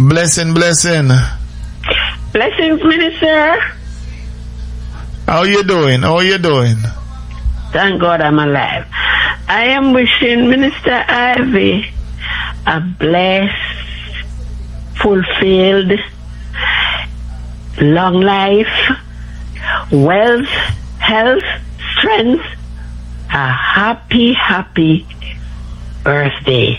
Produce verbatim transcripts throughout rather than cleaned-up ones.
Blessing, blessing. Blessings, Minister. How you doing? How you doing? Thank God I'm alive. I am wishing Minister Ivy a blessed, fulfilled, long life, wealth, health, strength, a happy, happy birthday.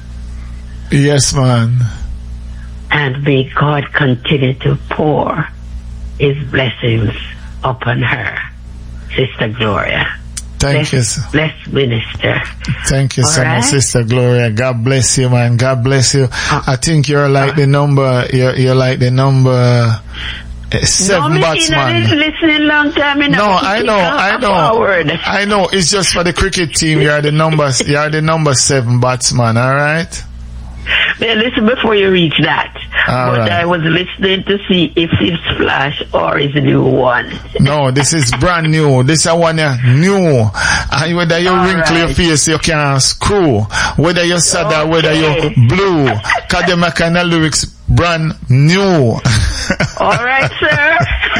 Yes, man. And may God continue to pour His blessings upon her, Sister Gloria. Thank bless, you. Bless Minister. Thank you All so right? much, Sister Gloria. God bless you, man. God bless you. Uh, I think you're like uh, the number, you're, you're like the number uh, seven no, batsman. No, listening long time. No, I know, I know. Forward. I know. It's just for the cricket team. You're the number, you're the number seven batsman, alright? Yeah, listen before you reach that. All but right. I was listening to see if it's Flash or is a new one. No, this is brand new. This is one uh, new. And whether you All wrinkle right. your face, you can screw. Whether you're sad or Okay. whether you're blue. Cause them kind of lyrics brand new. All right, sir.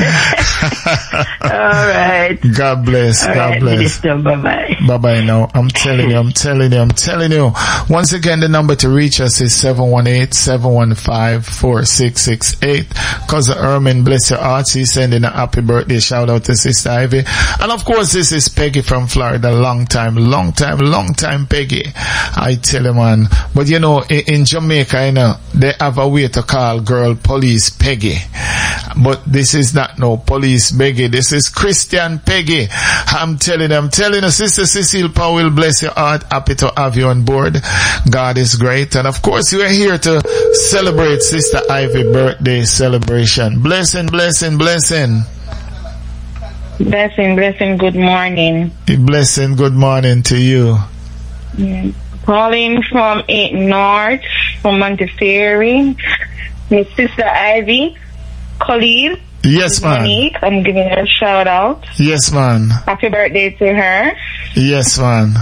All right. God bless. All God right, bless. Minister, bye-bye. Bye bye now. I'm telling you, I'm telling you, I'm telling you. Once again, the number to reach us is seven one eight, seven one five, four six six eight. Cousin Ermin, bless your hearts. He's sending a happy birthday shout out to Sister Ivy. And of course, this is Peggy from Florida. Long time, long time, long time Peggy. I tell you, man. But you know, in, in Jamaica, you know, they have a way to call girl police Peggy. But this is not no police Peggy. This is Christian Peggy. I'm telling you, I'm telling you, Sister Cecile Powell, bless your heart. Happy to have you on board. God is great. And of course, you are here to celebrate Sister Ivy birthday celebration. Blessing, blessing, blessing. Blessing, blessing, good morning. Blessing, good morning to you. Mm. Calling from eight North, from Montefiore. Miss Sister Ivy, Khalil. Yes, man. Monique, I'm giving her a shout out. Yes, man. Happy birthday to her. Yes, man.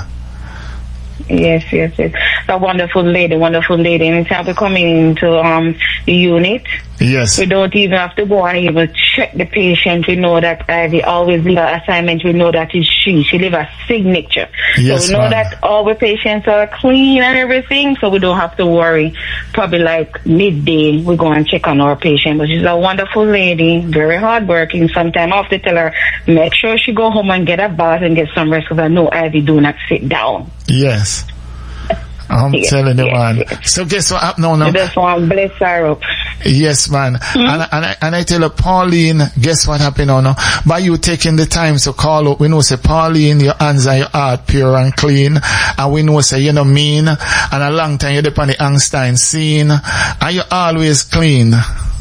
Yes, yes, yes. A wonderful lady, wonderful lady. Anytime we come into um the unit, yes, we don't even have to go and even check the patient. We know that Ivy always leave her assignment. We know that is she. She leave a signature. Yes, so we know ma'am. that all the patients are clean and everything, so we don't have to worry. Probably like midday, we go and check on our patient. But she's a wonderful lady, very hardworking. Sometimes I have to tell her, make sure she go home and get a bath and get some rest, because I know Ivy do not sit down. Yes. I'm yes, telling you, yes, man. Yes. So guess what happened now? now? I just want to bless her up. Yes, man. Mm-hmm. And, and, I, and I tell you, Pauline, guess what happened now? now? By you taking the time to call up, we know, say, Pauline, your hands and your heart pure and clean. And we know, say, you know, mean. And a long time you're on the Einstein scene. And you're always clean.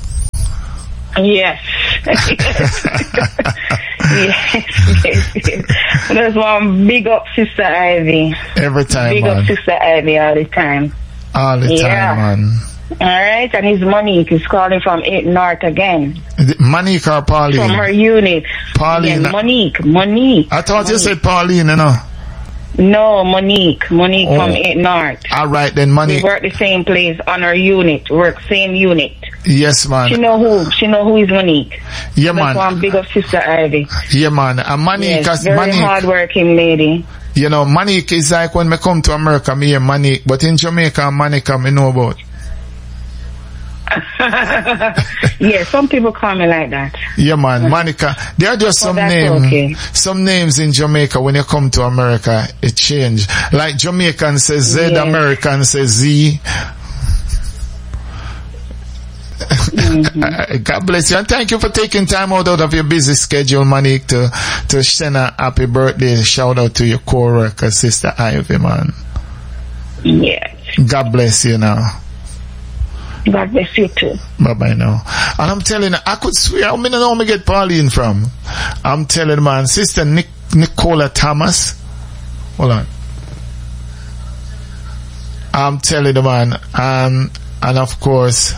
Yes. yes, yes, yes. There's one big up Sister Ivy. Every time, big man. up Sister Ivy all the time. All the Yeah. time, man. All right, and his Monique is calling from eight North again. The- Monique or Pauline? From her unit. Pauline. Yeah, Monique, Monique. I thought Monique. you said Pauline, you know. No, Monique. Monique Oh. from eight North. All right, then, We Monique. work the same place on her unit. Work same unit. Yes, man. She know who. She know who is Monique. Yeah, That's man. one big up Sister Ivy. Yeah, man. And Monique, Yes, as very Monique, hardworking lady. you know, Monique is like when me come to America, me hear Monique, but in Jamaica, Monica, me know about. Yeah, some people call me like that. Yeah, man, Monica. There are just Well, some that's names, okay. some names in Jamaica. When you come to America, it change. Like Jamaican says Z, Yes. American says Z. Mm-hmm. God bless you, and thank you for taking time out, out of your busy schedule, Monique, to to send a happy birthday shout out to your co-worker, Sister Ivy, man. Yes. God bless you now. God bless you too. Bye bye now. And I'm telling you, I could swear, I don't know where me get Pauline from. I'm telling you, man, Sister Nic- Nicola Thomas. Hold on. I'm telling you, man, um, and of course,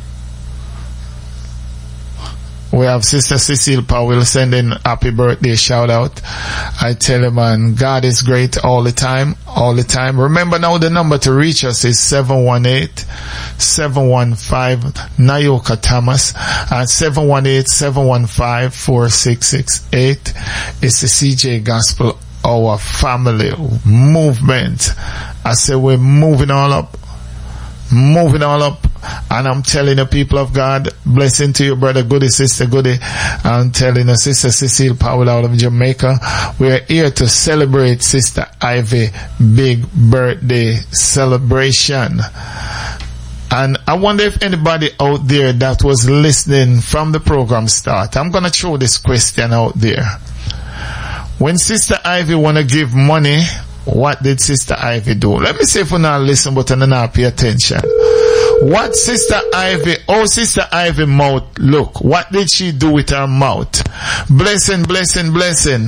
we have Sister Cecile Powell sending happy birthday shout out. I tell you, man, God is great all the time, all the time. Remember now, the number to reach us is seven one eight, seven one five, Nayoka Thomas, and seven one eight, seven one five, four six six eight. It's the C J Gospel, our family movement. I say we're moving all up. Moving all up, and I'm telling the people of God, blessing to you, brother Goody, sister Goody. I'm telling you, sister Cecile Powell out of Jamaica, we're here to celebrate sister Ivy big birthday celebration. And I wonder if anybody out there that was listening from the program start, I'm gonna throw this question out there. When sister Ivy wanna give money, what did Sister Ivy do? Let me see if we not listen, but I not pay attention. What Sister Ivy, oh Sister Ivy mouth, look, what did she do with her mouth? Blessing, blessing, blessing.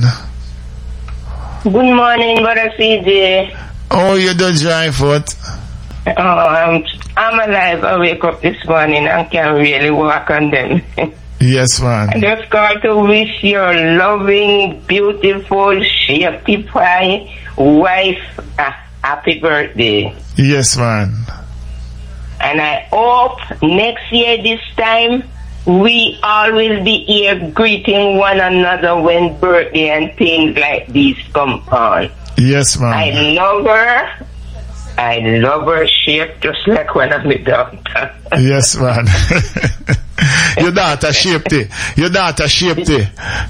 Good morning, Brother C J. Oh, you do dry foot? Oh, I'm, I'm alive. I wake up this morning and can really walk on them. Yes, man. I just called to wish your loving, beautiful, shapely pie wife a happy birthday. Yes, man. And I hope next year this time we all will be here greeting one another when birthday and things like these come on. Yes, man. I love her. I love her shape just like when I'm with doctor. Yes, man. Your daughter shaped it. Your daughter shaped it.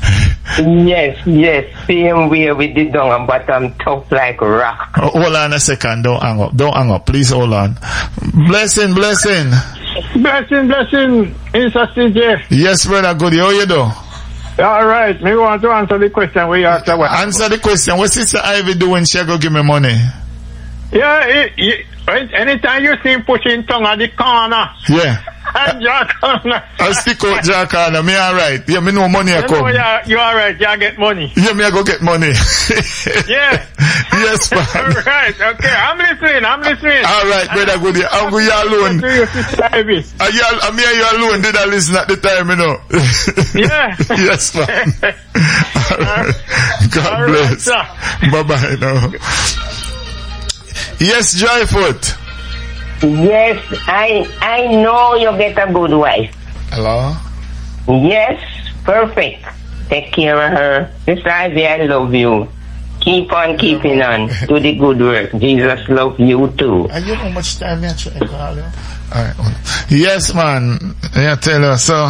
Yes, yes. Same way with the down, but I'm tough like rock. Oh, hold on a second. Don't hang up. Don't hang up. Please hold on. Blessing, blessing. Blessing, blessing. It's C J. Yes, brother Goody. How you do? All right. Me want to answer the question we asked. Answer the question. What Sister Ivy do when she go give me money? Yeah, it, it, anytime you see him pushing tongue at the corner. Yeah. And Jack corner. I stick out Jack corner. Me alright. Yeah, me know money I come. No, yeah, you alright. You get money. Yeah, me I go get money. Yeah. Yes, man. Alright, okay. I'm listening. I'm listening. Alright, brother Goody. I'm going you alone. To you, Sister Ivy. Uh, yeah, me and you alone did I listen at the time, you know. Yeah. Yes, man. Alright. God All bless. Right, bye-bye now. Yes, Joyfoot. Yes, I I know you get a good wife. Hello? Yes, perfect. Take care of her. Sister Ivy, I love you. Keep on keeping on. Do the good work. Jesus love you too. And you know how much time I actually call you? Alright. Yes, man. Yeah, tell her. So,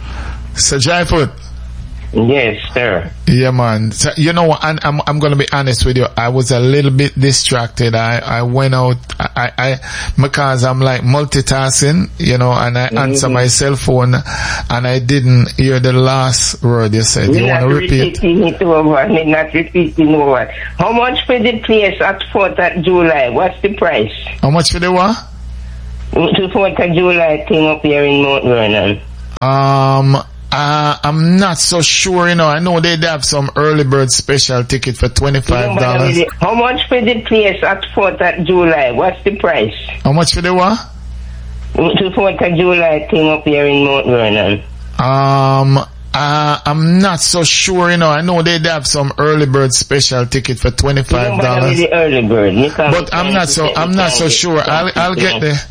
so Joyfoot. Yes, sir. Yeah, man. So, you know what? I'm, I'm, I'm going to be honest with you. I was a little bit distracted. I, I went out, I, I, because I'm like multitasking, you know, and I mm-hmm. answer my cell phone and I didn't hear the last word you said. We're you want to repeat? It over. We're not repeating over. How much for the place at fourth of July? What's the price? How much for the what? The fourth of July thing up here in Mount Vernon. Um, Uh, I'm not so sure, you know. I know they have some early bird special ticket for twenty-five dollars. How much for the place at fourth of July? What's the price? How much for the what? The fourth of July thing up here in Mount Vernon. Um, uh, I'm not so sure, you know. I know they have some early bird special ticket for twenty-five dollars. The early bird. But I'm not so, I'm not so sure. I'll, I'll get the